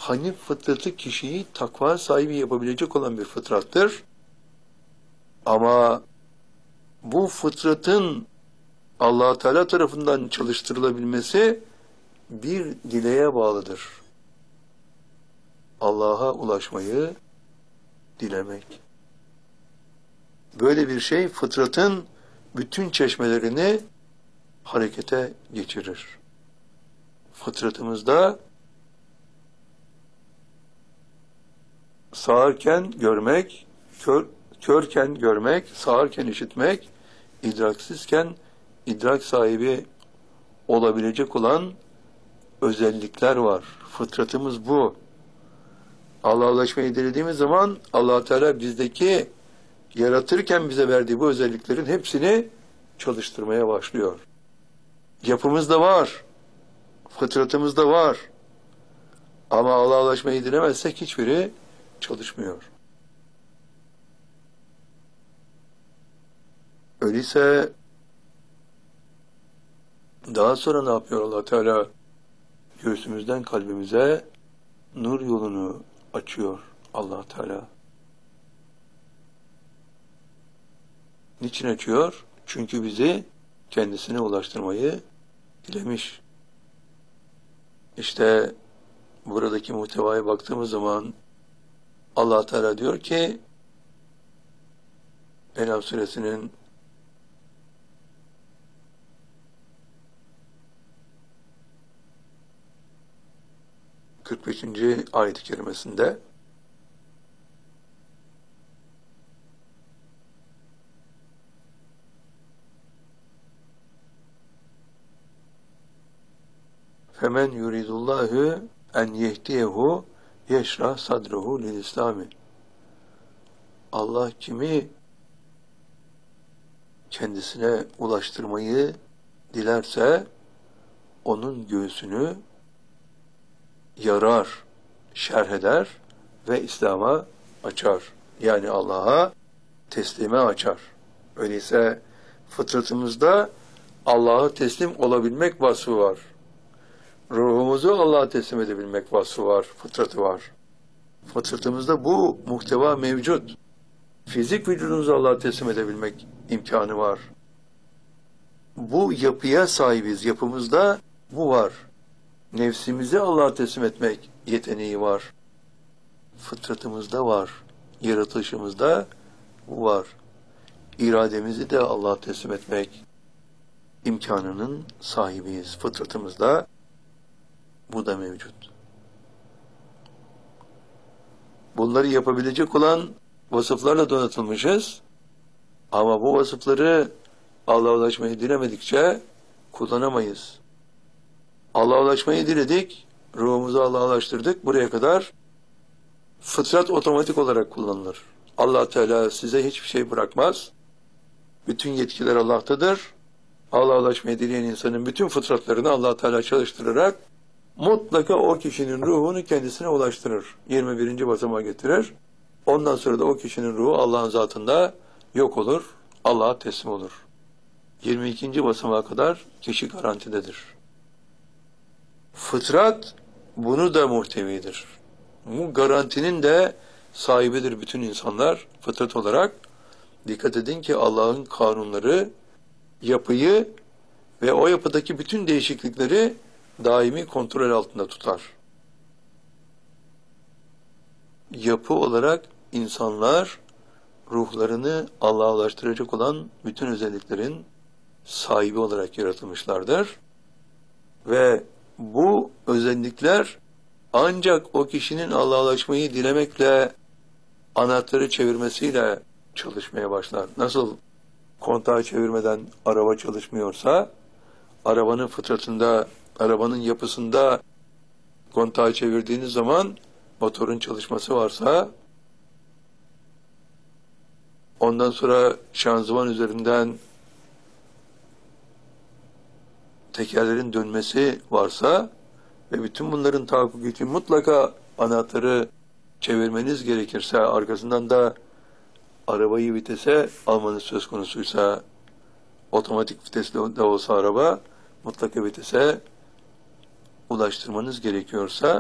Hanif fıtratı kişiyi takva sahibi yapabilecek olan bir fıtrattır. Ama bu fıtratın Allah Teala tarafından çalıştırılabilmesi bir dileğe bağlıdır. Allah'a ulaşmayı dilemek. Böyle bir şey fıtratın bütün çeşmelerini harekete geçirir. Fıtratımızda sağırken görmek, körken görmek, sağırken işitmek, idraksizken idrak sahibi olabilecek olan özellikler var. Fıtratımız bu. Allah'a ulaşmayı dilediğimiz zaman Allah Teala bizdeki yaratırken bize verdiği bu özelliklerin hepsini çalıştırmaya başlıyor. Yapımızda var. Fıtratımızda var. Ama Allah'a ulaşmayı dilemezsek hiçbiri çalışmıyor. Öyleyse daha sonra ne yapıyor Allah Teala? Göğsümüzden kalbimize nur yolunu açıyor Allah Teala. Niçin açıyor? Çünkü bizi kendisine ulaştırmayı dilemiş. İşte buradaki muhtevaya baktığımız zaman Allah Teala diyor ki En'am suresinin 45. ayet-i kerimesinde Femen yuridullahu en yehdiyehu yeşrah sadruhu lil İslami. Allah kimi kendisine ulaştırmayı dilerse onun göğsünü yarar, şerh eder ve İslam'a açar. Yani Allah'a teslime açar. Öyleyse fıtratımızda Allah'a teslim olabilmek vasfı var. Ruhumuzu Allah'a teslim edebilmek vasfı var, fıtratı var. Fıtratımızda bu muhteva mevcut. Fizik vücudumuzu Allah'a teslim edebilmek imkanı var. Bu yapıya sahibiz, yapımızda bu var. Nefsimizi Allah'a teslim etmek yeteneği var. Fıtratımızda var. Yaratılışımızda bu var. İrademizi de Allah'a teslim etmek imkanının sahibiyiz. Fıtratımızda bu da mevcut. Bunları yapabilecek olan vasıflarla donatılmışız. Ama bu vasıfları Allah'a ulaşmayı dilemedikçe kullanamayız. Allah'a ulaşmayı diledik, ruhumuzu Allah'a ulaştırdık. Buraya kadar fıtrat otomatik olarak kullanılır. Allah Teala size hiçbir şey bırakmaz. Bütün yetkiler Allah'tadır. Allah'a ulaşmayı dileyen insanın bütün fıtratlarını Allah Teala çalıştırarak mutlaka o kişinin ruhunu kendisine ulaştırır. 21. basamağa getirir. Ondan sonra da o kişinin ruhu Allah'ın zatında yok olur. Allah'a teslim olur. 22. basamağa kadar kişi garantidedir. Fıtrat bunu da muhtevidir. Bu garantinin de sahibidir bütün insanlar fıtrat olarak. Dikkat edin ki Allah'ın kanunları yapıyı ve o yapıdaki bütün değişiklikleri daimi kontrol altında tutar. Yapı olarak insanlar ruhlarını Allah'a ulaştıracak olan bütün özelliklerin sahibi olarak yaratılmışlardır. Ve bu özellikler ancak o kişinin Allah'a ulaşmayı dilemekle, anahtarı çevirmesiyle çalışmaya başlar. Nasıl kontağı çevirmeden araba çalışmıyorsa, arabanın fıtratında, arabanın yapısında kontağı çevirdiğiniz zaman motorun çalışması varsa, ondan sonra şanzıman üzerinden tekerlerin dönmesi varsa ve bütün bunların tahakkuk için mutlaka anahtarı çevirmeniz gerekirse, arkasından da arabayı vitese almanız söz konusuysa, otomatik vitesli de olsa araba, mutlaka vitese ulaştırmanız gerekiyorsa,